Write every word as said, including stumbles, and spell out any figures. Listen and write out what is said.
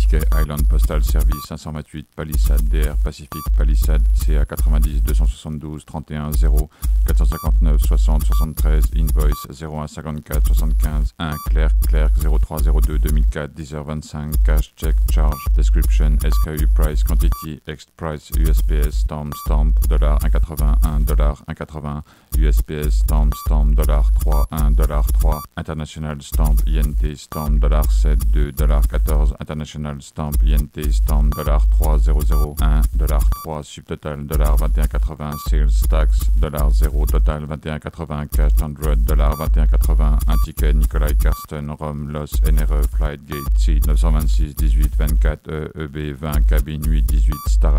ticket Island Postal Service cinq cent vingt-huit Palisade D R Pacific Palisade C A quatre-vingt-dix deux cent soixante-douze trente et un zéro quatre cent cinquante-neuf soixante soixante-treize Invoice zéro un cinquante-quatre soixante-quinze un Clerc Clerc zéro trois zéro deux deux mille quatre dix heures vingt-cinq Cash Check Charge Description S K U Price Quantity Ext Price U S P S Stamp Stamp dollar un quatre-vingt-un dollar un quatre-vingts U S P S Stamp Stamp dollar trois un dollar trois International Stamp I N T Stamp dollar sept deux dollar quatorze International Stamp I N T Stamp dollar trois zéro zéro un dollar trois Subtotal dollar vingt et un quatre-vingts Sales Tax dollar zéro Total vingt et un quatre-vingts Cash cent dollar vingt et un quatre-vingts Un ticket Nikolai Karsten Rome Los N R E Flight Gate C neuf cent vingt-six dix-huit vingt-quatre E E B vingt Cabine huit dix-huit Star